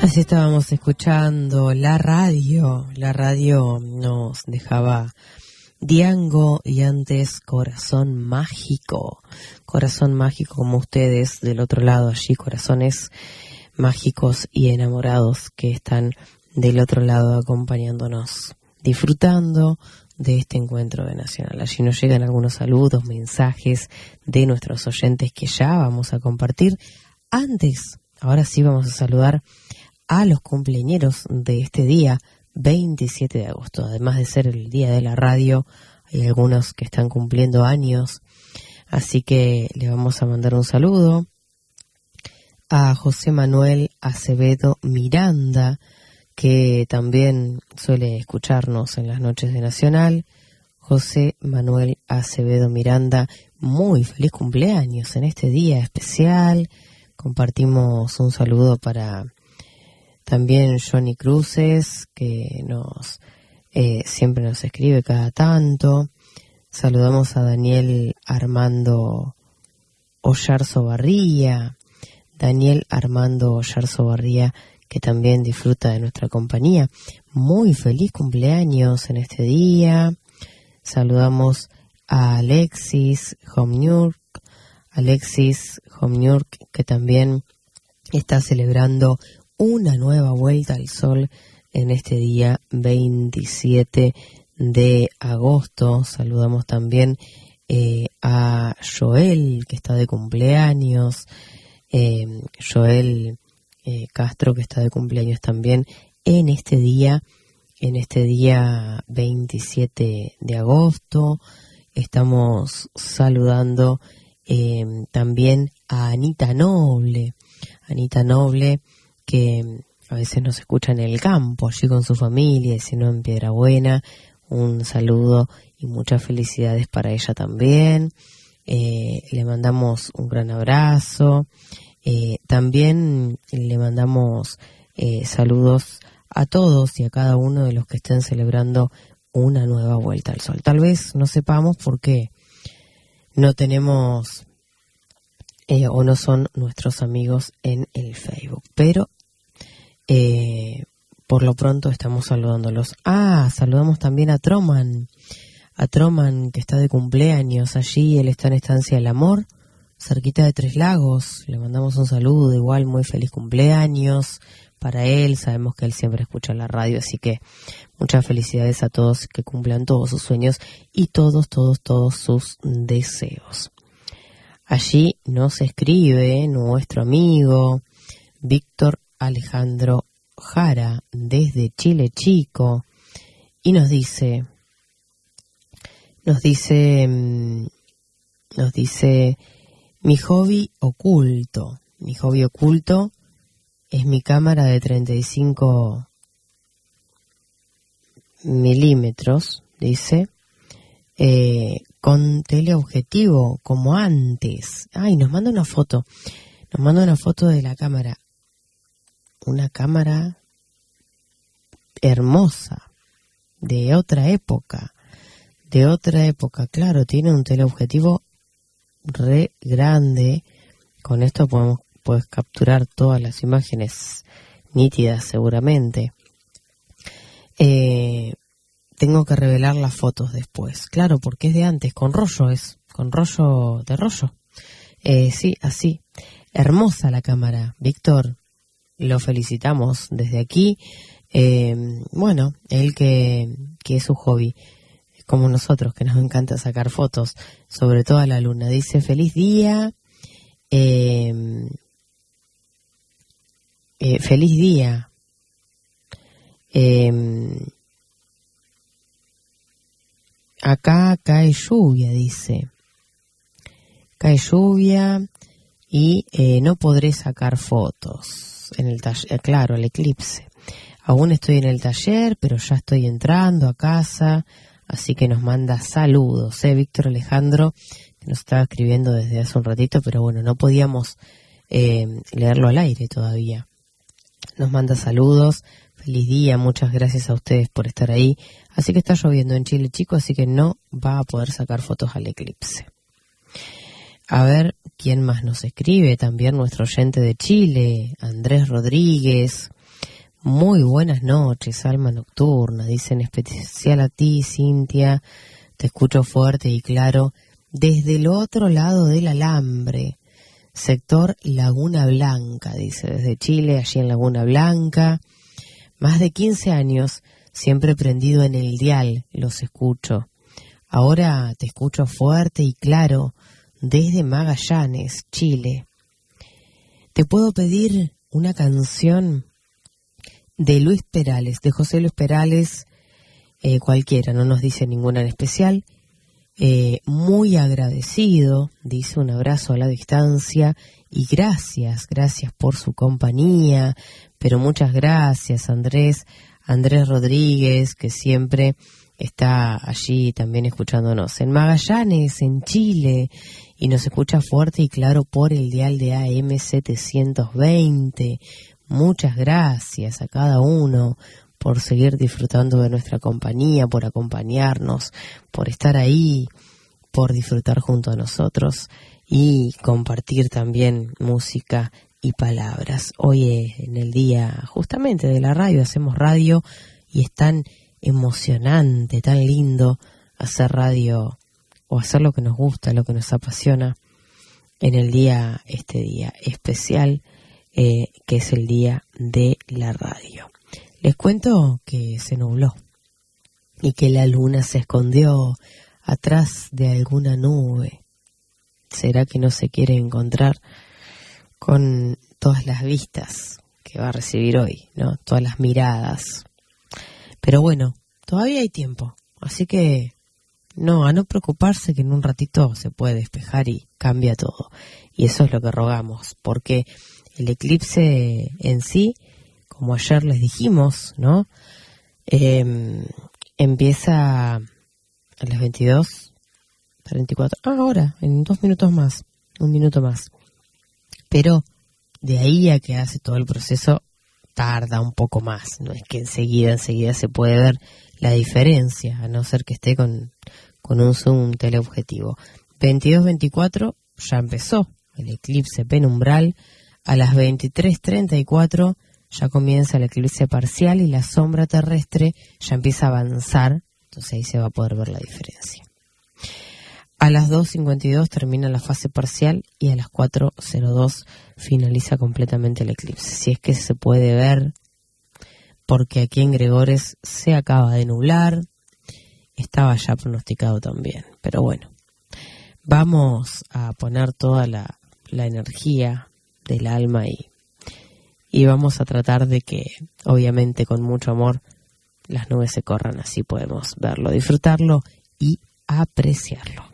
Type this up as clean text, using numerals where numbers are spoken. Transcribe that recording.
Así estábamos escuchando la radio. La radio nos dejaba Diango y antes Corazón Mágico. Corazón mágico como ustedes del otro lado allí, corazones mágicos y enamorados que están del otro lado acompañándonos, disfrutando de este encuentro de Nacional. Allí nos llegan algunos saludos, mensajes de nuestros oyentes que ya vamos a compartir. Antes, ahora sí vamos a saludar a los cumpleañeros de este día, 27 de agosto. Además de ser el día de la radio, hay algunos que están cumpliendo años, así que le vamos a mandar un saludo a José Manuel Acevedo Miranda, que también suele escucharnos en las noches de Nacional. José Manuel Acevedo Miranda, muy feliz cumpleaños en este día especial. Compartimos un saludo para también Johnny Cruces, que siempre nos escribe cada tanto. Saludamos a Daniel Armando Ollarzo Barría. Daniel Armando Ollarzo Barría, que también disfruta de nuestra compañía. Muy feliz cumpleaños en este día. Saludamos a Alexis Homniuk, que también está celebrando una nueva vuelta al sol en este día 27 de agosto. Saludamos también a Joel, que está de cumpleaños. Joel Castro, que está de cumpleaños también en este día 27 de agosto. Estamos saludando también a Anita Noble, que a veces nos escucha en el campo, allí con su familia, y si no en Piedrabuena. Un saludo y muchas felicidades para ella también. Le mandamos un gran abrazo. También le mandamos saludos a todos y a cada uno de los que estén celebrando una nueva vuelta al sol. Tal vez no sepamos por qué no tenemos o no son nuestros amigos en el Facebook, pero por lo pronto estamos saludándolos. Saludamos también a Troman, que está de cumpleaños allí. Él está en Estancia del Amor, cerquita de Tres Lagos. Le mandamos un saludo, igual muy feliz cumpleaños para él. Sabemos que él siempre escucha la radio, así que muchas felicidades a todos, que cumplan todos sus sueños y todos sus deseos. Allí nos escribe nuestro amigo Víctor Alejandro Jara desde Chile Chico y nos dice, mi hobby oculto es mi cámara de 35 milímetros, dice, con teleobjetivo como antes. Nos manda una foto de la cámara, una cámara hermosa, de otra época, claro, tiene un teleobjetivo re grande. Con esto puedes capturar todas las imágenes nítidas seguramente. Tengo que revelar las fotos después, claro, porque es de antes, con rollo de rollo. Sí, así. Hermosa la cámara, Víctor. Lo felicitamos desde aquí. Bueno, él que es su hobby, como nosotros, que nos encanta sacar fotos, sobre todo a la luna. Dice, feliz día. Feliz día. Acá cae lluvia, dice. Cae lluvia y no podré sacar fotos en el taller. Claro, el eclipse. Aún estoy en el taller, pero ya estoy entrando a casa. Así que nos manda saludos, Víctor Alejandro, que nos estaba escribiendo desde hace un ratito, pero bueno, no podíamos leerlo al aire todavía. Nos manda saludos, feliz día, muchas gracias a ustedes por estar ahí. Así que está lloviendo en Chile Chico, así que no va a poder sacar fotos al eclipse. A ver, ¿quién más nos escribe? También nuestro oyente de Chile, Andrés Rodríguez. Muy buenas noches, alma nocturna. Dice en especial a ti, Cintia. Te escucho fuerte y claro desde el otro lado del alambre. Sector Laguna Blanca, dice, desde Chile, allí en Laguna Blanca. Más de 15 años, siempre prendido en el dial, los escucho. Ahora te escucho fuerte y claro desde Magallanes, Chile. Te puedo pedir una canción de Luis Perales, de José Luis Perales, cualquiera, no nos dice ninguna en especial. Muy agradecido, dice, un abrazo a la distancia y gracias por su compañía, pero muchas gracias Andrés Rodríguez, que siempre está allí también escuchándonos en Magallanes, en Chile, y nos escucha fuerte y claro por el dial de AM 720. Muchas gracias a cada uno por seguir disfrutando de nuestra compañía, por acompañarnos, por estar ahí, por disfrutar junto a nosotros y compartir también música y palabras. Hoy en el día justamente de la radio, hacemos radio y es tan emocionante, tan lindo hacer radio o hacer lo que nos gusta, lo que nos apasiona en el día, este día especial que es el día de la radio. Les cuento que se nubló y que la luna se escondió atrás de alguna nube. ¿Será que no se quiere encontrar con todas las vistas que va a recibir hoy, ¿no? Todas las miradas. Pero bueno, todavía hay tiempo, así que a no preocuparse, que en un ratito se puede despejar y cambia todo. Y eso es lo que rogamos, porque el eclipse en sí, como ayer les dijimos, ¿no? Empieza a las 22:34. Ahora, en 2 minutos más, 1 minuto más. Pero de ahí a que hace todo el proceso tarda un poco más. No es que enseguida se puede ver la diferencia, a no ser que esté con un zoom teleobjetivo. 22:24 ya empezó el eclipse penumbral. A las 23:34 ya comienza el eclipse parcial y la sombra terrestre ya empieza a avanzar, entonces ahí se va a poder ver la diferencia. A las 2:52 termina la fase parcial y a las 4:02 finaliza completamente el eclipse. Si es que se puede ver, porque aquí en Gregores se acaba de nublar, estaba ya pronosticado también, pero bueno, vamos a poner toda la energía del alma y vamos a tratar de que, obviamente con mucho amor, las nubes se corran, así podemos verlo, disfrutarlo y apreciarlo.